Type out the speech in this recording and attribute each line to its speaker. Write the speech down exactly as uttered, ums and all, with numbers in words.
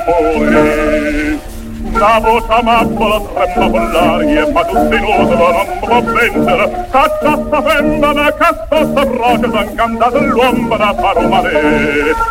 Speaker 1: amore. La voce amabile trema con l'aria, ma tutto inutile non può vendere. Caccia sta femmina, caccia sta broce, s'ha incantato l'uomo da fare male.